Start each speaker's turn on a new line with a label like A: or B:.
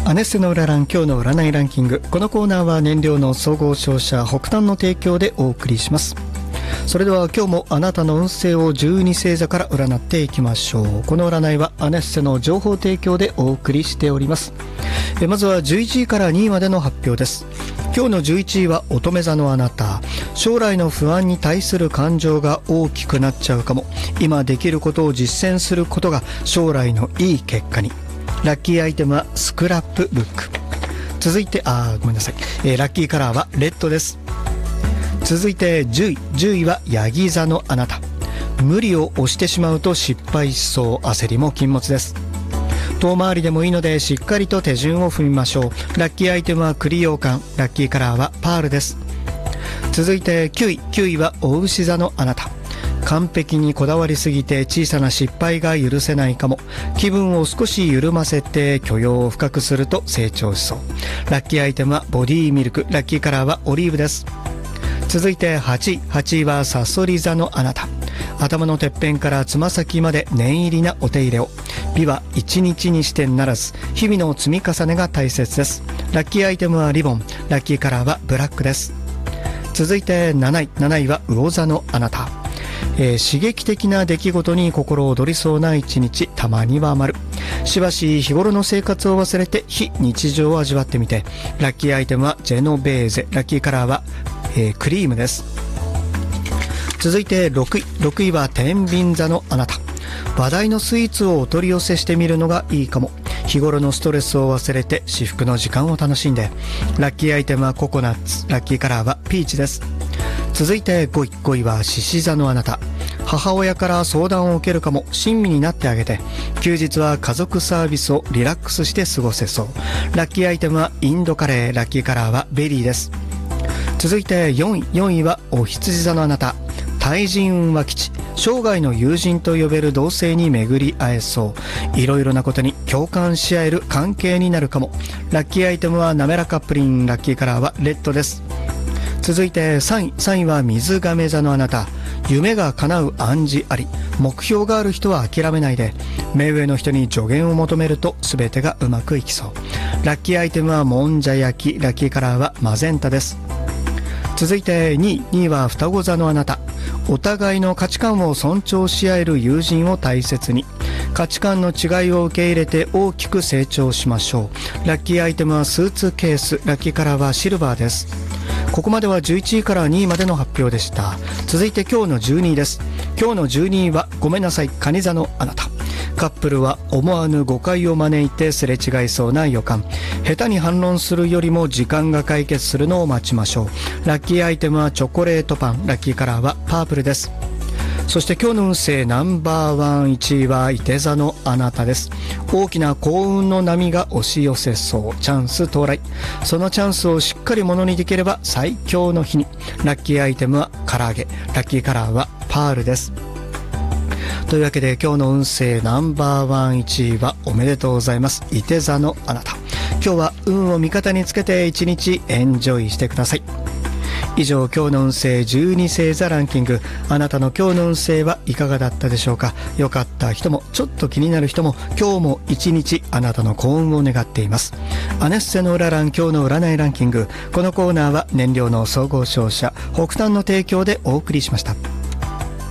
A: アネッセの裏ラン、今日の占いランキング。このコーナーは燃料の総合商社北端の提供でお送りします。それでは今日もあなたの運勢を12星座から占っていきましょう。この占いはアネッセの情報提供でお送りしております。まずは11位から2位までの発表です。今日の11位は乙女座のあなた。将来の不安に対する感情が大きくなっちゃうかも。今できることを実践することが将来のいい結果に。ラッキーアイテムはスクラップブック。続いてごめんなさい、ラッキーカラーはレッドです。続いて10位はヤギ座のあなた。無理を押してしまうと失敗しそう。焦りも禁物です。遠回りでもいいのでしっかりと手順を踏みましょう。ラッキーアイテムは栗羊羹。ラッキーカラーはパールです。続いて9位はお牛座のあなた。完璧にこだわりすぎて小さな失敗が許せないかも。気分を少し緩ませて許容を深くすると成長しそう。ラッキーアイテムはボディミルク。ラッキーカラーはオリーブです。続いて8位はサソリ座のあなた。頭のてっぺんからつま先まで念入りなお手入れを。美は一日にしてならず、日々の積み重ねが大切です。ラッキーアイテムはリボン。ラッキーカラーはブラックです。続いて7位は魚座のあなた。刺激的な出来事に心躍りそうな一日。たまには余る。しばし日頃の生活を忘れて非日常を味わってみて。ラッキーアイテムはジェノベーゼ。ラッキーカラーは、クリームです。続いて6位は天秤座のあなた。話題のスイーツをお取り寄せしてみるのがいいかも。日頃のストレスを忘れて至福の時間を楽しんで。ラッキーアイテムはココナッツ。ラッキーカラーはピーチです。続いて5位は獅子座のあなた。母親から相談を受けるかも。親身になってあげて。休日は家族サービスをリラックスして過ごせそう。ラッキーアイテムはインドカレー。ラッキーカラーはベリーです。続いて4位はお羊座のあなた。対人運は吉。生涯の友人と呼べる同性に巡り会えそう。いろいろなことに共感し合える関係になるかも。ラッキーアイテムは滑らかプリン。ラッキーカラーはレッドです。続いて3位は水亀座のあなた。夢が叶う暗示あり。目標がある人は諦めないで。目上の人に助言を求めると全てがうまくいきそう。ラッキーアイテムはもんじゃ焼き。ラッキーカラーはマゼンタです。続いて2位は双子座のあなた。お互いの価値観を尊重し合える友人を大切に。価値観の違いを受け入れて大きく成長しましょう。ラッキーアイテムはスーツケース。ラッキーカラーはシルバーです。ここまでは11位から2位までの発表でした。続いて今日の12位です。今日の12位はごめんなさい、蟹座のあなた。カップルは思わぬ誤解を招いてすれ違いそうな予感。下手に反論するよりも時間が解決するのを待ちましょう。ラッキーアイテムはチョコレートパン。ラッキーカラーはパープルです。そして今日の運勢ナンバーワン1位は伊手座のあなたです。大きな幸運の波が押し寄せそう。チャンス到来。そのチャンスをしっかりものにできれば最強の日に。ラッキーアイテムは唐揚げ。ラッキーカラーはパールです。というわけで今日の運勢ナンバーワン1位はおめでとうございます。伊手座のあなた。今日は運を味方につけて一日エンジョイしてください。以上、今日の運勢12星座ランキング。あなたの今日の運勢はいかがだったでしょうか。良かった人もちょっと気になる人も今日も一日あなたの幸運を願っています。アネッセの裏ラン、今日の占いランキング。このコーナーは燃料の総合商社北端の提供でお送りしました。